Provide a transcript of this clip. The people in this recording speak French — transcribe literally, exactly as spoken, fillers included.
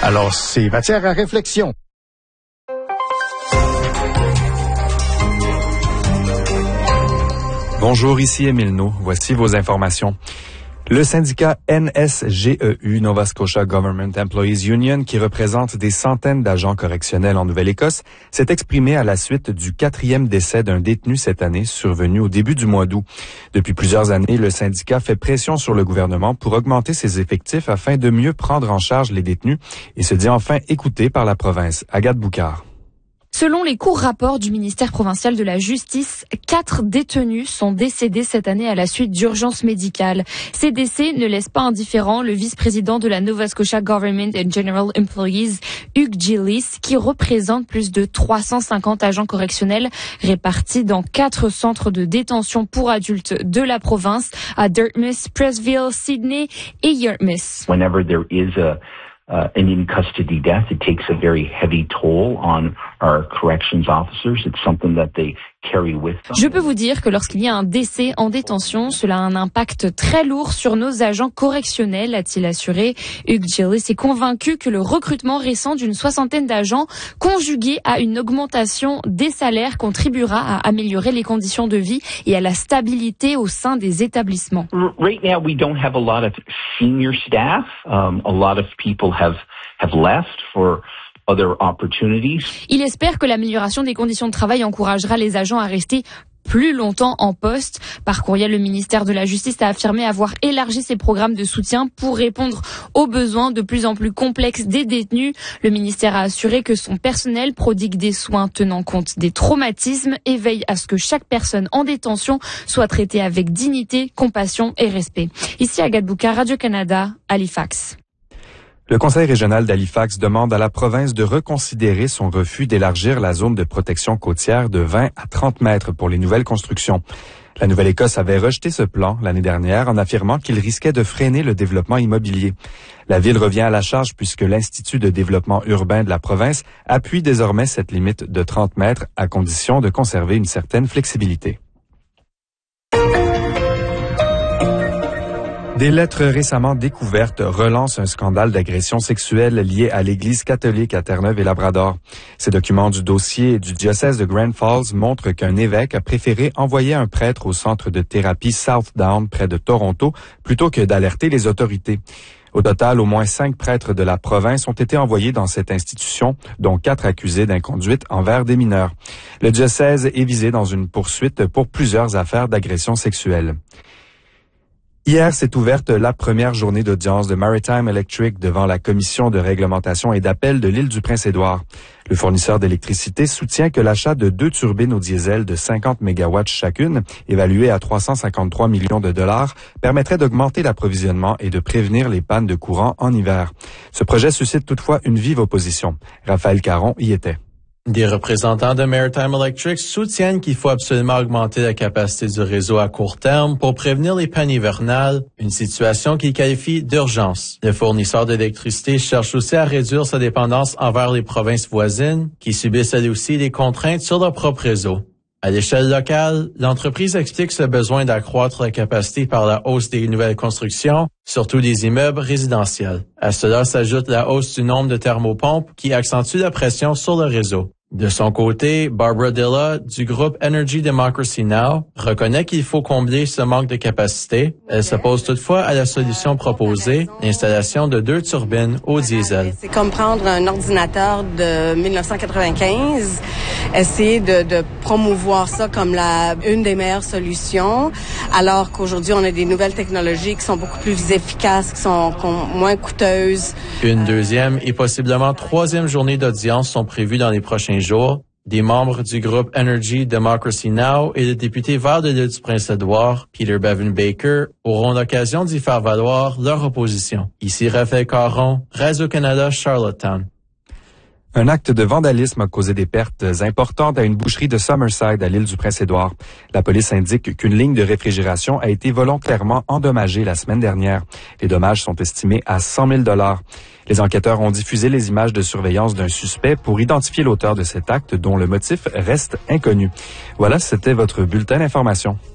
Alors, c'est matière à réflexion. Bonjour, ici Émile No. Voici vos informations. Le syndicat N S G E U, Nova Scotia Government Employees Union, qui représente des centaines d'agents correctionnels en Nouvelle-Écosse, s'est exprimé à la suite du quatrième décès d'un détenu cette année, survenu au début du mois d'août. Depuis plusieurs années, le syndicat fait pression sur le gouvernement pour augmenter ses effectifs afin de mieux prendre en charge les détenus et se dit enfin écouté par la province. Agathe Boucard. Selon les courts rapports du ministère provincial de la Justice, quatre détenus sont décédés cette année à la suite d'urgences médicales. Ces décès ne laissent pas indifférent le vice-président de la Nova Scotia Government and General Employees, Hugh Gillis, qui représente plus de trois cent cinquante agents correctionnels répartis dans quatre centres de détention pour adultes de la province, à Dartmouth, Prestville, Sydney et Yarmouth. Whenever there is a Uh, an in-custody death, it takes a very heavy toll on our corrections officers. It's something that they carry with them. Je peux vous dire que lorsqu'il y a un décès en détention, cela a un impact très lourd sur nos agents correctionnels, a-t-il assuré. Hugh Gillis est convaincu que le recrutement récent d'une soixantaine d'agents, conjugué à une augmentation des salaires, contribuera à améliorer les conditions de vie et à la stabilité au sein des établissements. Right now, we don't have a lot of senior staff. Um, a lot of people have have left for other opportunities. Il espère que l'amélioration des conditions de travail encouragera les agents à rester plus longtemps en poste. Par courriel, le ministère de la Justice a affirmé avoir élargi ses programmes de soutien pour répondre aux besoins de plus en plus complexes des détenus. Le ministère a assuré que son personnel prodigue des soins tenant compte des traumatismes et veille à ce que chaque personne en détention soit traitée avec dignité, compassion et respect. Ici Agathe Boucard, Radio-Canada, Halifax. Le Conseil régional d'Halifax demande à la province de reconsidérer son refus d'élargir la zone de protection côtière de vingt à trente mètres pour les nouvelles constructions. La Nouvelle-Écosse avait rejeté ce plan l'année dernière en affirmant qu'il risquait de freiner le développement immobilier. La ville revient à la charge puisque l'Institut de développement urbain de la province appuie désormais cette limite de trente mètres à condition de conserver une certaine flexibilité. Des lettres récemment découvertes relancent un scandale d'agression sexuelle lié à l'Église catholique à Terre-Neuve et Labrador. Ces documents du dossier du diocèse de Grand Falls montrent qu'un évêque a préféré envoyer un prêtre au centre de thérapie Southdown près de Toronto plutôt que d'alerter les autorités. Au total, au moins cinq prêtres de la province ont été envoyés dans cette institution, dont quatre accusés d'inconduite envers des mineurs. Le diocèse est visé dans une poursuite pour plusieurs affaires d'agression sexuelle. Hier s'est ouverte la première journée d'audience de Maritime Electric devant la commission de réglementation et d'appel de l'île du Prince-Édouard. Le fournisseur d'électricité soutient que l'achat de deux turbines au diesel de cinquante mégawatts chacune, évaluées à trois cent cinquante-trois millions de dollars, permettrait d'augmenter l'approvisionnement et de prévenir les pannes de courant en hiver. Ce projet suscite toutefois une vive opposition. Raphaël Caron y était. Des représentants de Maritime Electric soutiennent qu'il faut absolument augmenter la capacité du réseau à court terme pour prévenir les pannes hivernales, une situation qu'ils qualifient d'urgence. Le fournisseur d'électricité cherche aussi à réduire sa dépendance envers les provinces voisines, qui subissent elles aussi des contraintes sur leur propre réseau. À l'échelle locale, l'entreprise explique ce besoin d'accroître la capacité par la hausse des nouvelles constructions, surtout des immeubles résidentiels. À cela s'ajoute la hausse du nombre de thermopompes qui accentue la pression sur le réseau. De son côté, Barbara Dilla, du groupe Energy Democracy Now!, reconnaît qu'il faut combler ce manque de capacité. Elle s'oppose toutefois à la solution proposée, l'installation de deux turbines au diesel. C'est comme prendre un ordinateur de dix-neuf cent quatre-vingt-quinze, essayer de, de promouvoir ça comme la une des meilleures solutions, alors qu'aujourd'hui, on a des nouvelles technologies qui sont beaucoup plus efficaces, qui sont, qui sont moins coûteuses. Une deuxième et possiblement troisième journée d'audience sont prévues dans les prochains jours. Des membres du groupe Energy Democracy Now! Et le député vert de l'île du Prince-Édouard, Peter Bevan Baker, auront l'occasion d'y faire valoir leur opposition. Ici Raphaël Caron, Radio-Canada, Charlottetown. Un acte de vandalisme a causé des pertes importantes à une boucherie de Summerside à l'île du Prince-Édouard. La police indique qu'une ligne de réfrigération a été volontairement endommagée la semaine dernière. Les dommages sont estimés à cent mille dollars. Les enquêteurs ont diffusé les images de surveillance d'un suspect pour identifier l'auteur de cet acte dont le motif reste inconnu. Voilà, c'était votre bulletin d'information.